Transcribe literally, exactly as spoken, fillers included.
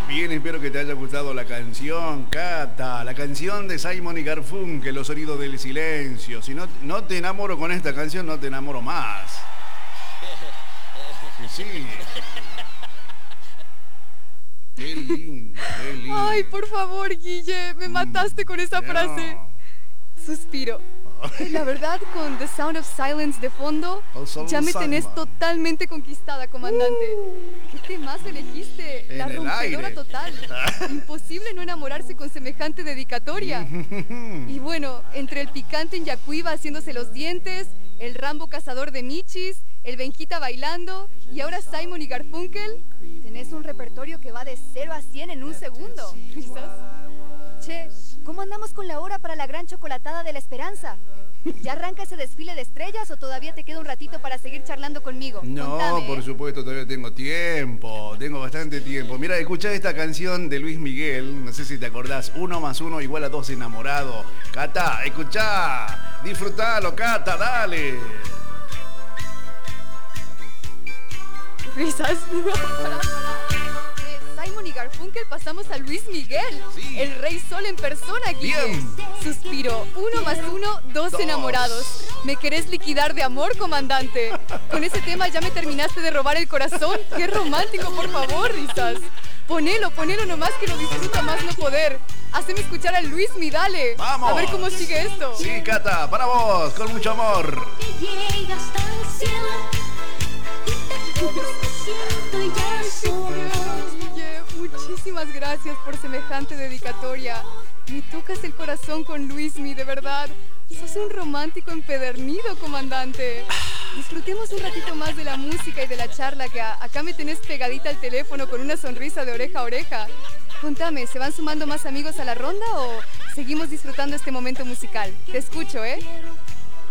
Bien, espero que te haya gustado la canción, Cata. La canción de Simon y Garfunkel, Los sonidos del silencio. Si no, no te enamoro con esta canción, no te enamoro más. Sí. Qué lindo, qué lindo. Ay, por favor, Guille, me mataste con esa frase. No. Suspiro. La verdad, con The Sound of Silence de fondo, ya me tenés totalmente conquistada, comandante. ¿Qué temas elegiste? La En el rompedora aire. total. Imposible no enamorarse con semejante dedicatoria. Y bueno, entre el picante en Yacuiba haciéndose los dientes, el Rambo cazador de michis, el Benjita bailando y ahora Simon y Garfunkel, tenés un repertorio que va de cero a cien en un segundo. ¿Risas? Che, ¿cómo andamos con la hora para la gran chocolatada de la esperanza? ¿Ya arranca ese desfile de estrellas o todavía te queda un ratito para seguir charlando conmigo? No, Contame, por ¿eh? supuesto, todavía tengo tiempo, tengo bastante tiempo. Mira, escuchá esta canción de Luis Miguel, no sé si te acordás, uno más uno igual a dos enamorado. Cata, escuchá, disfrutalo, Cata, dale. Risas. Pará, pará. De Simon y Garfunkel pasamos a Luis Miguel, Sí. el Rey Sol en persona, Guille. Bien. Suspiro, uno más uno, dos, Dos. enamorados. ¿Me querés liquidar de amor, comandante? Con ese tema ya me terminaste de robar el corazón. ¡Qué romántico, por favor, Risas! Ponelo, ponelo nomás que lo disfruta más no poder. Haceme escuchar a Luis Mi, dale. Vamos. A ver cómo sigue esto. Sí, Cata, para vos, con mucho amor. Que llega hasta el cielo y te juro que siento ya solo. Guille, muchísimas gracias por semejante dedicatoria. Me tocas el corazón con Luismi, de verdad. Sos un romántico empedernido, comandante. Disfrutemos un ratito más de la música y de la charla, que a- acá me tenés pegadita al teléfono con una sonrisa de oreja a oreja. Contame, ¿se van sumando más amigos a la ronda o seguimos disfrutando este momento musical? Te escucho, ¿eh?